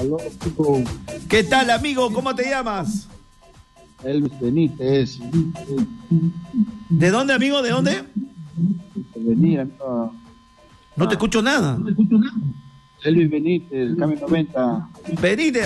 Aló, chico. ¿Qué tal, amigo? ¿Cómo te llamas? Elvis Benítez. ¿De dónde, amigo? ¿De dónde? Venir, amigo. No te escucho nada. Elvis Benítez, Cambio 90. Benítez.